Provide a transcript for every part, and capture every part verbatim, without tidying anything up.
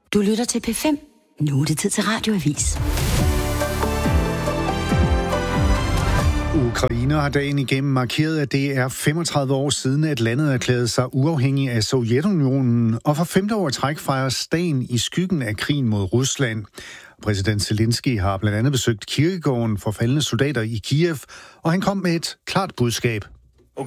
Du lytter til P fem. Nu er det tid til Radioavis. Ukraine har dagen igennem markeret, at det er femogtredive år siden, at landet erklærede sig uafhængig af Sovjetunionen, og for femte år i træk fejres dagen i skyggen af krigen mod Rusland. Præsident Zelensky har blandt andet besøgt kirkegården for faldne soldater i Kiev, og han kom med et klart budskab.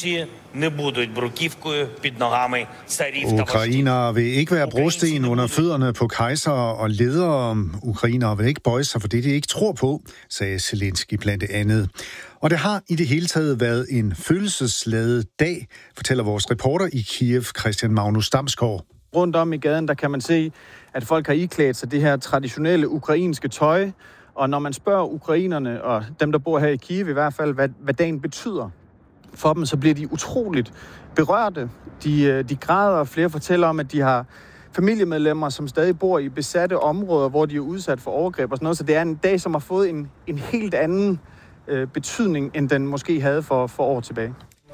Ukrainere vil ikke være brosten under fødderne på kejsere og ledere. Ukrainere vil ikke bøje sig for det, de ikke tror på, sagde Zelensky blandt andet. Og det har i det hele taget været en følelsesladet dag, fortæller vores reporter i Kiev, Christian Magnus Damsgaard. Rundt om i gaden, der kan man se, at folk har iklædt sig det her traditionelle ukrainske tøj. Og når man spørger ukrainerne, og dem, der bor her i Kiev i hvert fald, hvad, hvad dagen betyder for dem, så bliver de utroligt berørte. De, de græder, og flere fortæller om, at de har familiemedlemmer, som stadig bor i besatte områder, hvor de er udsat for overgreb og sådan noget. Så det er en dag, som har fået en, en helt anden øh, betydning, end den måske havde for, for år tilbage.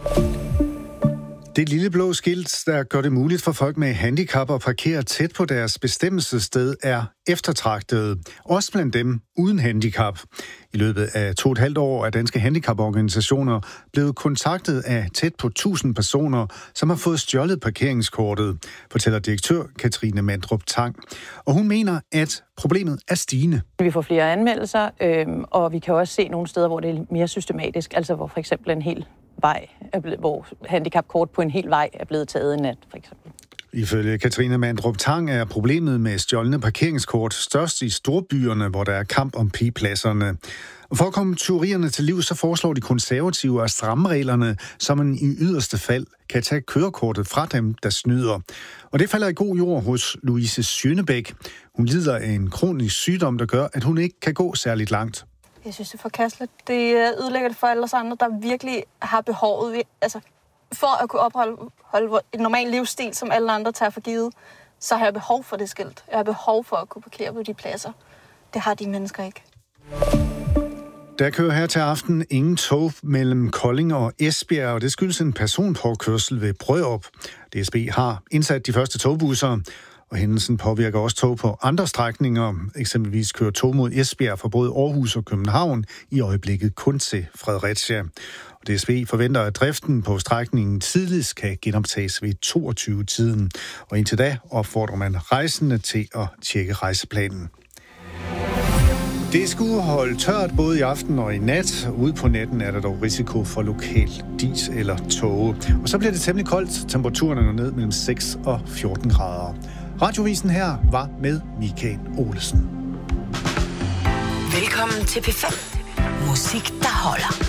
Det lille blå skilt, der gør det muligt for folk med handicap at parkere tæt på deres bestemmelsessted, er eftertragtet. Også blandt dem uden handicap. I løbet af to og et halvt år er danske handicaporganisationer blevet kontaktet af tæt på tusind personer, som har fået stjålet parkeringskortet, fortæller direktør Katrine Mandrup Tang. Og hun mener, at problemet er stigende. Vi får flere anmeldelser, øh, og vi kan også se nogle steder, hvor det er mere systematisk. Altså hvor for eksempel en hel vej, er blevet, hvor handicapkort på en hel vej er blevet taget i nat, for eksempel. Ifølge Katrine Mandrup Tang er problemet med stjålne parkeringskort størst i storbyerne, hvor der er kamp om p-pladserne. Og for at komme tyverierne til liv, så foreslår de konservative at stramme reglerne, så man i yderste fald kan tage kørekortet fra dem, der snyder. Og det falder i god jord hos Louise Schønebæk. Hun lider af en kronisk sygdom, der gør, at hun ikke kan gå særligt langt. Jeg synes, det er forkasteligt. Det ødelægger det for alle os andre, der virkelig har behovet. Altså, for at kunne opholde holde en normal livsstil, som alle andre tager for givet, så har jeg behov for det skilt. Jeg har behov for at kunne parkere på de pladser. Det har de mennesker ikke. Der kører her til aften ingen tog mellem Kolding og Esbjerg, og det skyldes en personpåkørsel ved Brørup. D S B har indsat de første togbusser, og hændelsen påvirker også tog på andre strækninger. Eksempelvis kører tog mod Esbjerg fra både Aarhus og København i øjeblikket kun til Fredericia. Og D S B forventer, at driften på strækningen tidligst kan genoptages ved toogtyve-tiden. Og indtil da opfordrer man rejsende til at tjekke rejseplanen. Det skulle holde tørt både i aften og i nat. Ude på natten er der dog risiko for lokal dis eller tåge. Og så bliver det temmelig koldt. Temperaturen er ned mellem seks og fjorten grader. Radiovisen her var med Michael Olesen. Velkommen til P fem. Musik, der holder.